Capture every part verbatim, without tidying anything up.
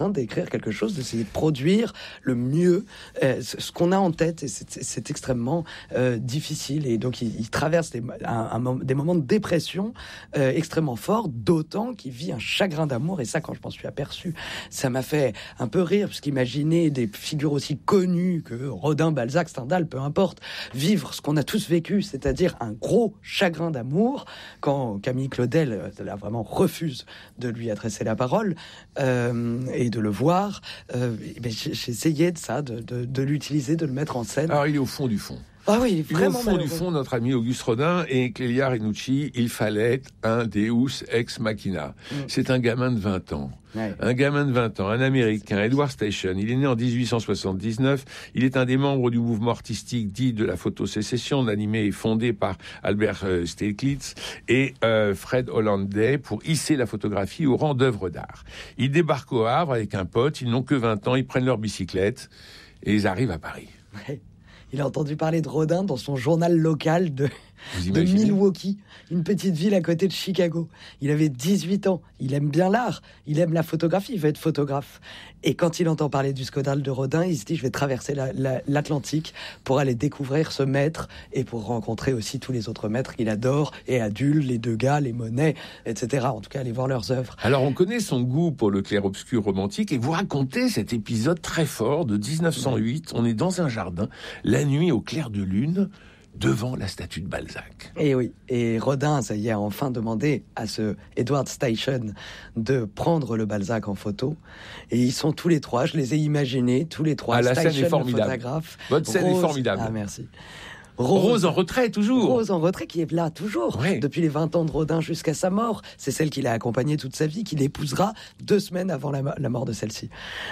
d'écrire quelque chose, d'essayer de produire le mieux euh, ce qu'on a en tête, et c'est, c'est extrêmement euh, difficile, et donc il, il traverse des, un, un, des moments de dépression euh, extrêmement forts, d'autant qu'il vit un chagrin d'amour, et ça, quand je m'en suis aperçu, ça m'a fait un peu rire, parce qu'imaginer des figures aussi connues que Rodin, Balzac, Stendhal, peu importe, vivre ce qu'on a tous vécu, c'est-à-dire un gros chagrin d'amour, quand Camille Claudel là, vraiment refuse de lui adresser la parole, euh, et de le voir, euh, ben, j'ai, j'ai essayé de ça, de, de, de l'utiliser, de le mettre en scène. Alors il est au fond du fond. Ah oui, il est vraiment au fond du fond, notre ami Auguste Rodin, et Clélia Renucci, il fallait un Deus ex machina. Mm. C'est un gamin de vingt ans. Ouais. Un gamin de vingt ans, un Américain, Edward Station. Il est né en dix-huit cent soixante-dix-neuf. Il est un des membres du mouvement artistique dit de la photosécession, animé et fondé par Albert euh, Stieglitz et euh, Fred Hollanday, pour hisser la photographie au rang d'œuvre d'art. Ils débarquent au Havre avec un pote, ils n'ont que vingt ans, ils prennent leur bicyclette et ils arrivent à Paris. Ouais. Il a entendu parler de Rodin dans son journal local de, de Milwaukee, une petite ville à côté de Chicago. Il avait dix-huit ans. Il aime bien l'art. Il aime la photographie. Il veut être photographe. Et quand il entend parler du Scodal de Rodin, il se dit, je vais traverser la, la, l'Atlantique pour aller découvrir ce maître et pour rencontrer aussi tous les autres maîtres qu'il adore, et Adul, les Degas, les Monet, et cetera. En tout cas, aller voir leurs œuvres. Alors, on connaît son goût pour le clair-obscur romantique, et vous racontez cet épisode très fort de dix-neuf cent huit. On est dans un jardin, la nuit au clair de lune, devant la statue de Balzac. Et oui, et Rodin, ça y est, a enfin demandé à ce Edward Station de prendre le Balzac en photo. Et ils sont tous les trois, je les ai imaginés, tous les trois. Ah, la Station, scène est formidable. Photographe. Votre scène Rose, est formidable. Ah, merci. Rose, Rose en retrait, toujours. Rose en retrait, qui est là, toujours. Oui. Depuis les vingt ans de Rodin jusqu'à sa mort. C'est celle qu'il a accompagnée toute sa vie, qu'il épousera deux semaines avant la, la mort de celle-ci.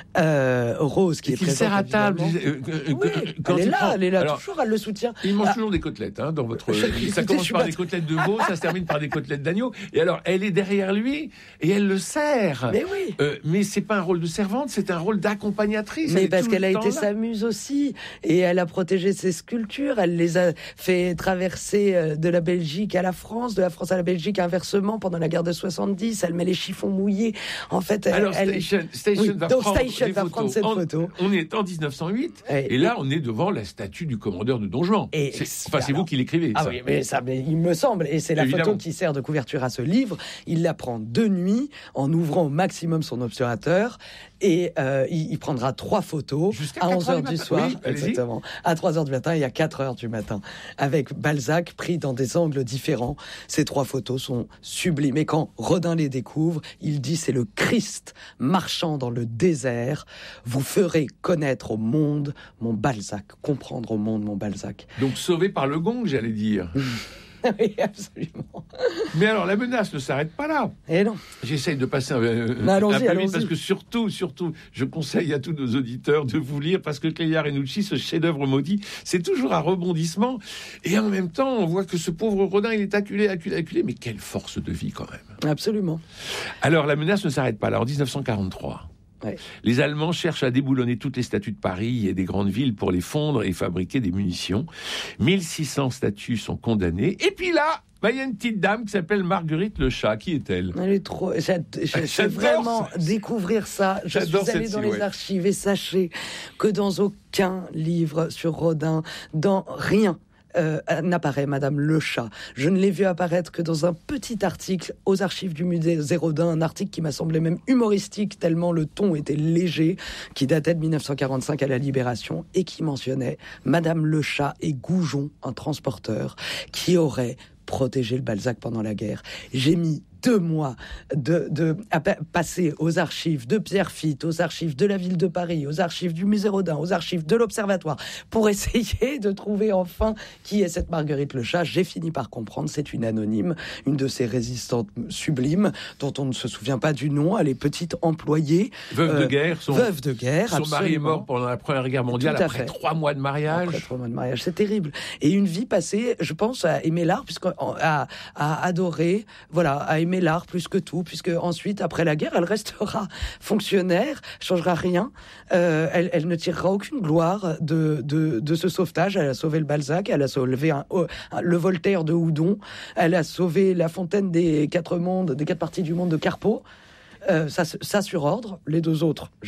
Euh, Rose, qui et est présente, sert à table. Euh, oui, quand elle est là, prend... elle est là, alors, toujours, elle le soutient. Il mange ah. toujours des côtelettes, hein, dans votre... Je, ça écoutez, commence par des côtelettes de veau, ça se termine par des côtelettes d'agneau. Et alors, elle est derrière lui, et elle le sert. Mais oui. Euh, mais c'est pas un rôle de servante, c'est un rôle d'accompagnatrice. Mais parce qu'elle a été sa muse aussi, et elle a protégé ses sculptures, elle les a fait traverser de la Belgique à la France, de la France à la Belgique inversement pendant la guerre de soixante-dix. Elle met les chiffons mouillés. En fait, alors elle, Station, Station oui, va, donc prendre, Station va photos. prendre cette en, photo. On est en dix-neuf cent huit, et, et là, on est devant la statue du commandeur de Don Juan. Et c'est, enfin, alors, c'est vous qui l'écrivez. Ah ça. oui, mais ça, mais il me semble, et c'est la Évidemment. Photo qui sert de couverture à ce livre. Il la prend de nuit, en ouvrant au maximum son obturateur, et euh, il, il prendra trois photos jusqu'à à onze heures du soir, oui, exactement, à trois heures du matin et à quatre heures du matin, avec Balzac pris dans des angles différents. Ces trois photos sont sublimes. Et quand Rodin les découvre, il dit, c'est le Christ marchant dans le désert. Vous ferez connaître au monde mon Balzac, comprendre au monde mon Balzac. Donc sauvé par le gong, j'allais dire. Oui, absolument. Mais alors, la menace ne s'arrête pas là. Et non. J'essaye de passer un, un allons-y, peu allons-y. vite, parce que surtout, surtout, je conseille à tous nos auditeurs de vous lire, parce que Clélia Renucci, ce chef-d'œuvre maudit, c'est toujours un rebondissement. Et en même temps, on voit que ce pauvre Rodin, il est acculé, acculé, acculé. Mais quelle force de vie, quand même. Absolument. Alors, la menace ne s'arrête pas là. En dix-neuf cent quarante-trois... Ouais. Les Allemands cherchent à déboulonner toutes les statues de Paris et des grandes villes pour les fondre et fabriquer des munitions. mille six cents statues sont condamnées. Et puis là, bah, il y a une petite dame qui s'appelle Marguerite Le Chat. Qui est-elle ? Elle est trop... J'ad... J'adore vraiment ça. Découvrir ça. Je J'adore suis allée dans silhouette. les archives et sachez que dans aucun livre sur Rodin, dans rien, Euh, n'apparaît Madame Le Chat. Je ne l'ai vu apparaître que dans un petit article aux archives du musée Rodin, un article qui m'a semblé même humoristique tellement le ton était léger, qui datait de dix-neuf cent quarante-cinq à la Libération et qui mentionnait Madame Le Chat et Goujon, un transporteur, qui aurait protégé le Balzac pendant la guerre. J'ai mis deux mois de, de, à passer aux archives de Pierrefitte, aux archives de la ville de Paris, aux archives du musée Rodin, aux archives de l'Observatoire, pour essayer de trouver enfin qui est cette Marguerite Le Chat. J'ai fini par comprendre, c'est une anonyme, une de ces résistantes sublimes, dont on ne se souvient pas du nom. Elle est petite employée. Veuve euh, de guerre. Son, veuve de guerre, Son mari est mort pendant la Première Guerre mondiale, après fait. trois mois de mariage. Après trois mois de mariage, c'est terrible. Et une vie passée, je pense, à aimer l'art, puisqu'à à, à adorer, voilà, à aimer l'art plus que tout, puisque ensuite, après la guerre, elle restera fonctionnaire, changera rien, euh, elle, elle ne tirera aucune gloire de, de, de ce sauvetage. Elle a sauvé le Balzac, elle a sauvé un, un, le Voltaire de Houdon, elle a sauvé la fontaine des quatre mondes, des quatre parties du monde de Carpeaux. Euh, ça, ça sur ordre. Les deux autres,